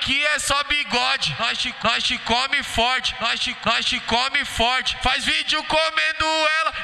aqui é só bigode. Nós te come forte, nós te come forte. Faz vídeo comendo ela